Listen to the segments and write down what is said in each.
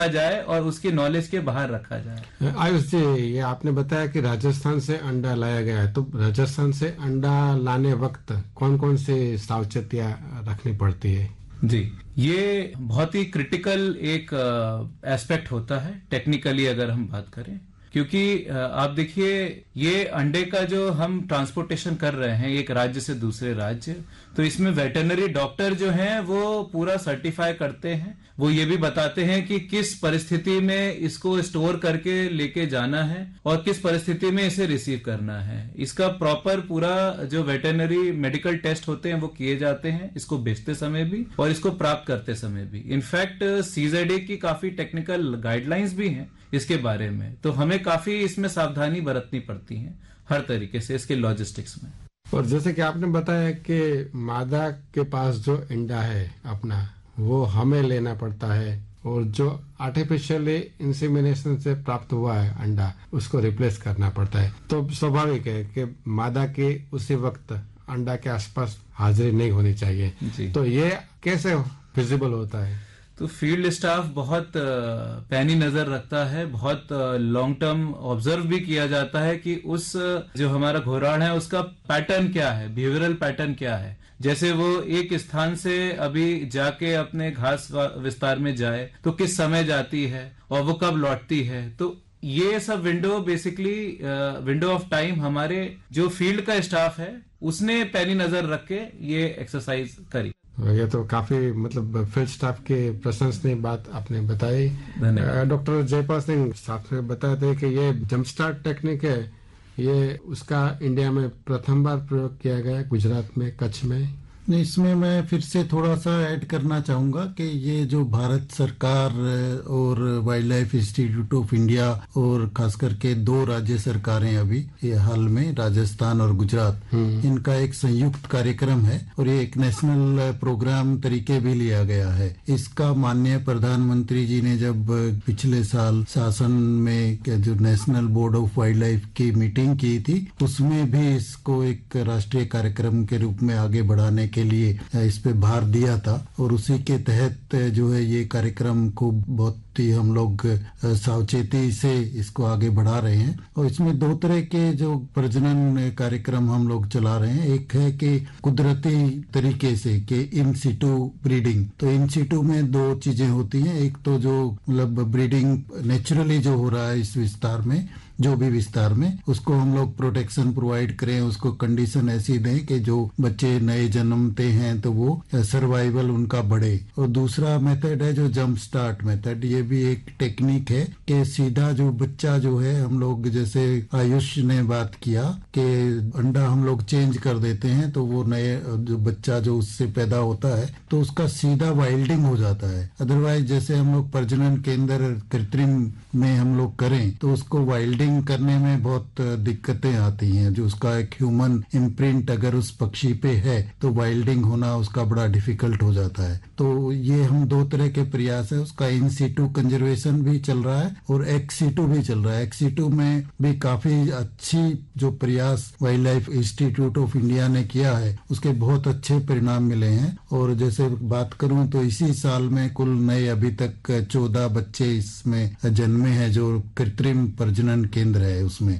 जाए और उसकी नॉलेज के बाहर रखा जाए। आयुष जी, ये आपने बताया कि राजस्थान से अंडा लाया गया है, तो राजस्थान से अंडा लाने वक्त कौन कौन से सावचेतियां रखनी पड़ती है? जी, ये बहुत ही क्रिटिकल एक एस्पेक्ट होता है टेक्निकली अगर हम बात करें, क्योंकि आप देखिए ये अंडे का जो हम ट्रांसपोर्टेशन कर रहे हैं एक राज्य से दूसरे राज्य, तो इसमें वेटरनरी डॉक्टर जो हैं वो पूरा सर्टिफाई करते हैं। वो ये भी बताते हैं कि किस परिस्थिति में इसको स्टोर करके लेके जाना है और किस परिस्थिति में इसे रिसीव करना है। इसका प्रॉपर पूरा जो वेटरनरी मेडिकल टेस्ट होते हैं वो किए जाते हैं, इसको बेचते समय भी और इसको प्राप्त करते समय भी। इनफैक्ट सीजेडए की काफी टेक्निकल गाइडलाइंस भी हैं इसके बारे में, तो हमें काफी इसमें सावधानी बरतनी पड़ती है हर तरीके से इसके लॉजिस्टिक्स में। और जैसे कि आपने बताया कि मादा के पास जो अंडा है अपना, वो हमें लेना पड़ता है, और जो आर्टिफिशियली इंसेमिनेशन से प्राप्त हुआ है अंडा उसको रिप्लेस करना पड़ता है। तो स्वाभाविक है कि मादा के उसी वक्त अंडा के आसपास हाजिरी नहीं होनी चाहिए। तो ये कैसे फिजिबल होता है? तो फील्ड स्टाफ बहुत पैनी नजर रखता है, बहुत लॉन्ग टर्म ऑब्जर्व भी किया जाता है कि उस जो हमारा घोराण है उसका पैटर्न क्या है, बिहेवियरल पैटर्न क्या है। जैसे वो एक स्थान से अभी जाके अपने घास विस्तार में जाए तो किस समय जाती है और वो कब लौटती है। तो ये सब window basically window of time हमारे जो फील्ड का स्टाफ है उसने पैनी नजर रख के ये एक्सरसाइज करी। ये तो काफी मतलब फील्ड स्टाफ के प्रशंसनीय बात आपने बताई। डॉक्टर जयपाल सिंह साहब ने बताया था कि ये जंप स्टार्ट टेक्निक है, ये उसका इंडिया में प्रथम बार प्रयोग किया गया गुजरात में, कच्छ में। इसमें मैं फिर से थोड़ा सा ऐड करना चाहूंगा कि ये जो भारत सरकार और wild life institute of India और खास करके 2 राज्य सरकारें अभी ये हाल में राजस्थान और गुजरात, इनका एक संयुक्त कार्यक्रम है और ये एक नेशनल प्रोग्राम तरीके भी लिया गया है। इसका माननीय प्रधानमंत्री जी ने जब पिछले साल शासन में जो national board of wild life की मीटिंग की थी उसमें भी इसको एक राष्ट्रीय कार्यक्रम के रूप में आगे बढ़ाने के लिए इस पे भार दिया था, और उसी के तहत जो है ये कार्यक्रम को बहुत ही हम लोग सावचेती से इसको आगे बढ़ा रहे हैं। और इसमें 2 तरह के जो प्रजनन कार्यक्रम हम लोग चला रहे हैं। एक है कि कुदरती तरीके से कि इन सिटू ब्रीडिंग। तो इन सिटू में 2 चीजें होती हैं, एक तो जो मतलब ब्रीडिंग नेचुरली जो हो रहा है इस विस्तार में, जो भी विस्तार में, उसको हम लोग प्रोटेक्शन प्रोवाइड करें, उसको कंडीशन ऐसी दें कि जो बच्चे नए जन्मते हैं तो वो सर्वाइवल उनका बढ़े। और दूसरा मेथड है जो जंप स्टार्ट मेथड। ये भी एक टेक्निक है कि सीधा जो बच्चा जो है हम लोग, जैसे आयुष ने बात किया कि अंडा हम लोग चेंज कर देते हैं तो वो नए जो बच्चा जो उससे पैदा होता है तो उसका सीधा वाइल्डिंग हो जाता है। अदरवाइज जैसे हम लोग प्रजनन केंद्र कृत्रिम में हम लोग करें तो उसको वाइल्डिंग करने में बहुत दिक्कतें आती हैं। जो उसका एक ह्यूमन इम्प्रिंट अगर उस पक्षी पे है तो वाइल्डिंग होना उसका बड़ा डिफिकल्ट हो जाता है। तो ये हम 2 तरह के प्रयास है, उसका इन सीटू कंजर्वेशन भी चल रहा है और एक्स सीटू भी चल रहा है। एक्स सीटू में भी काफी अच्छी जो प्रयास wild life institute of India ने किया है उसके बहुत अच्छे परिणाम मिले हैं। और जैसे बात करूं तो इसी साल में कुल नए अभी तक 14 बच्चे इसमें जन्मे हैं जो कृत्रिम प्रजनन केंद्र है उसमें,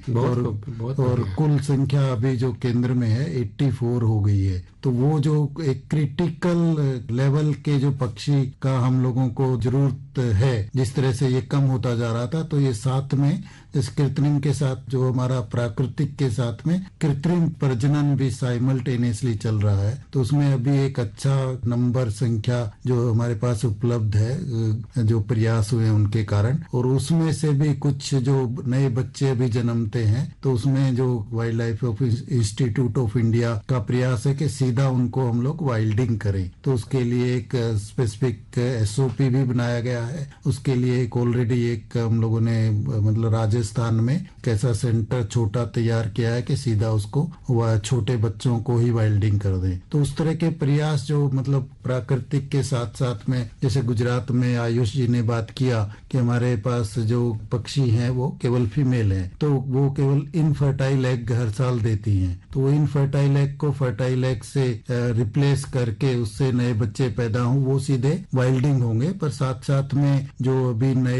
और कुल संख्या अभी जो केंद्र में है 84 हो गई है। तो वो जो एक क्रिटिकल लेवल के जो पक्षी का हम लोगों को जरूरत है, जिस तरह से ये कम होता जा रहा था, तो ये साथ में इस कृत्रिम के साथ जो हमारा प्राकृतिक के साथ में कृत्रिम प्रजनन भी साइमल्टेनियसली चल रहा है। तो उसमें अभी एक अच्छा नंबर संख्या जो हमारे पास उपलब्ध है जो प्रयास हुए उनके कारण, और उसमें से भी कुछ जो नए बच्चे अभी जन्मते हैं तो उसमें जो wild life institute of India का प्रयास है कि सीधा उनको हम लोग वाइल्डिंग करें। तो उसके लिए एक स्पेसिफिक SOP भी बनाया गया है। उसके लिए एक ऑलरेडी एक हम लोगों ने मतलब राजस्थान में कैसा सेंटर छोटा तैयार किया है कि सीधा उसको वह छोटे बच्चों को ही वाइल्डिंग कर दें। तो उस तरह के प्रयास जो मतलब प्राकृतिक के साथ साथ में, जैसे गुजरात में आयुष जी ने बात किया कि हमारे पास जो पक्षी हैं वो केवल फीमेल फीमेल हैं तो वो केवल इनफर्टाइल एग हर साल देती हैं, तो वो इनफर्टाइल एग को फर्टाइल एग से रिप्लेस करके उससे नए बच्चे पैदा हों, वो सीधे वाइल्डिंग होंगे। पर साथ साथ में जो अभी नए